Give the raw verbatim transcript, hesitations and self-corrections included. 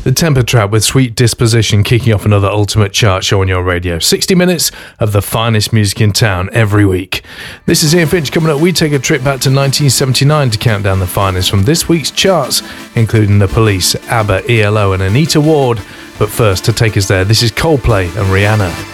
The Temper Trap with Sweet Disposition kicking off another Ultimate Chart show on your radio. sixty minutes of the finest music in town every week. This is Ian Finch. Coming up, we take a trip back to nineteen seventy-nine to count down the finest from this week's charts, including The Police, ABBA, E L O and Anita Ward. But first, to take us there, this is Coldplay and Rihanna.